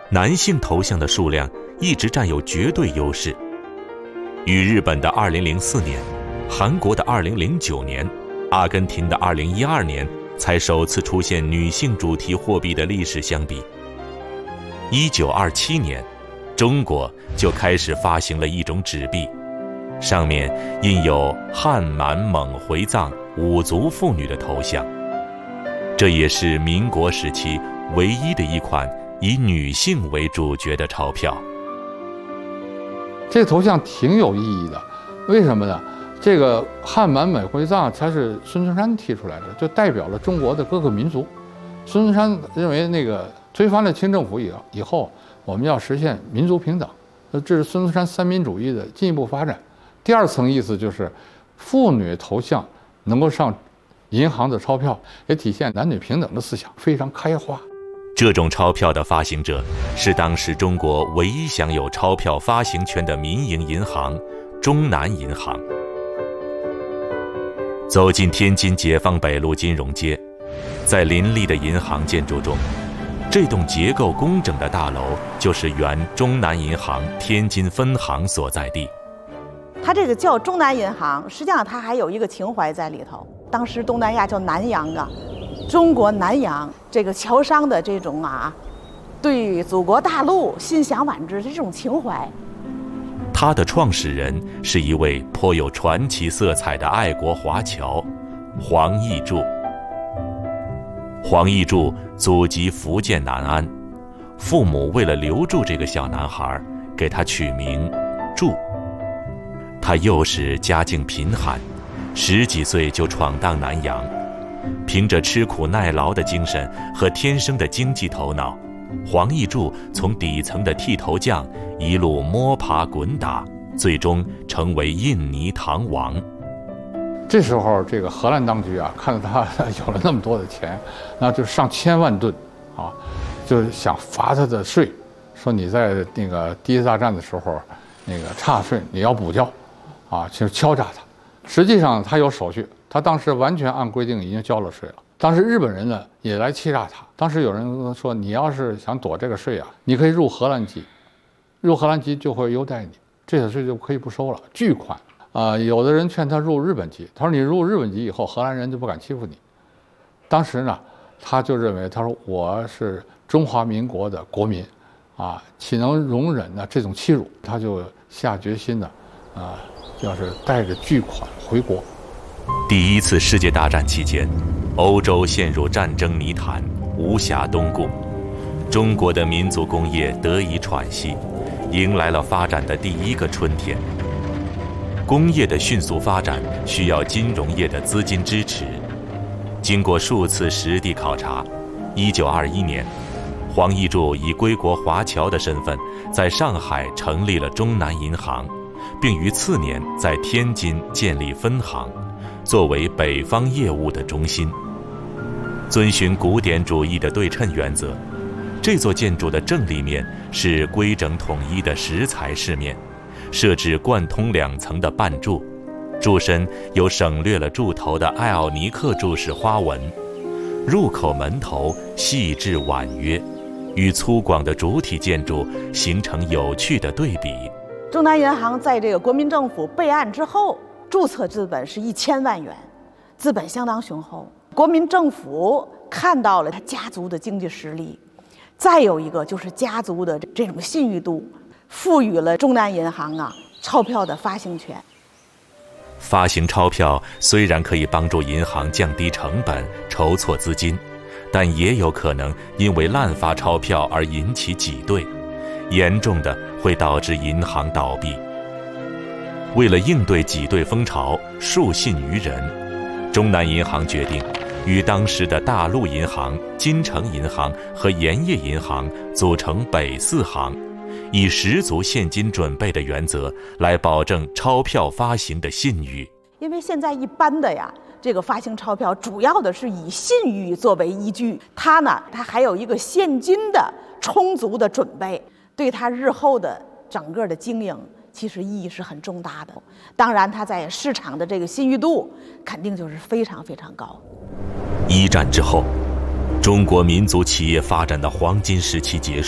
男性头像的数量一直占有绝对优势。与日本的2004年、韩国的2009年、阿根廷的2012年才首次出现女性主题货币的历史相比，1927年，中国就开始发行了一种纸币，上面印有汉满蒙回藏五族妇女的头像。这也是民国时期唯一的一款以女性为主角的钞票。 这个头像挺有意义的，为什么呢？这个汉满蒙回藏它是孙中山提出来的，就代表了中国的各个民族。孙中山认为那个推翻了清政府以后，我们要实现民族平等，这是孙中山三民主义的进一步发展。第二层意思就是妇女头像能够上银行的钞票，也体现男女平等的思想，非常开化。 这种钞票的发行者是当时中国唯一享有钞票发行权的民营银行中南银行。走进天津解放北路金融街，在林立的银行建筑中，这栋结构工整的大楼就是原中南银行天津分行所在地。 它这个叫中南银行，实际上它还有一个情怀在里头。当时东南亚叫南洋啊，中国南洋这个侨商的这种对祖国大陆心向往之这种情怀。 他的创始人是一位颇有传奇色彩的爱国华侨黄义柱。黄义柱祖籍福建南安，父母为了留住这个小男孩，给他取名柱。他幼时家境贫寒，10几岁就闯荡南洋，凭着吃苦耐劳的精神和天生的经济头脑，黄义柱从底层的剃头匠一路摸爬滚打，最终成为印尼糖王。 这时候这个荷兰当局看到他有了那么多的钱，那就上千万吨就是想罚他的税，说你在那个第一次大战的时候那个差税你要补交去敲诈他。实际上他有手续，他当时完全按规定已经交了税了。当时日本人呢也来欺诈他，当时有人说你要是想躲这个税你可以入荷兰籍，入荷兰籍就会优待你，这些税就可以不收了，巨款有的人劝他入日本籍，他说你入日本籍以后荷兰人就不敢欺负你。当时呢他就认为，他说我是中华民国的国民岂能容忍呢这种欺辱，他就下决心呢要是带着巨款回国。 第一次世界大战期间，欧洲陷入战争泥潭，无暇东顾，中国的民族工业得以喘息，迎来了发展的第一个春天。工业的迅速发展需要金融业的资金支持。经过数次实地考察，1921年，黄义柱以归国华侨的身份，在上海成立了中南银行，并于次年在天津建立分行，作为北方业务的中心。遵循古典主义的对称原则，这座建筑的正立面是规整统一的石材饰面，设置贯通2层的半柱，柱身有省略了柱头的艾奥尼克柱式花纹，入口门头细致婉约，与粗犷的主体建筑形成有趣的对比。 中南银行在这个国民政府备案之后，注册资本是1000万元，资本相当雄厚。国民政府看到了他家族的经济实力，再有一个就是家族的这种信誉度，赋予了中南银行钞票的发行权。 发行钞票虽然可以帮助银行降低成本、筹措资金，但也有可能因为滥发钞票而引起挤兑，严重的会导致银行倒闭。为了应对挤兑风潮，树信于人，中南银行决定与当时的大陆银行、金城银行和盐业银行组成北四行，以十足现金准备的原则来保证钞票发行的信誉。 因为现在一般的这个发行钞票主要的是以信誉作为依据，它还有一个现金的充足的准备，对它日后的整个的经营其实意义是很重大的。当然它在市场的这个信誉度肯定就是非常非常高。 一战之后，中国民族企业发展的黄金时期结束。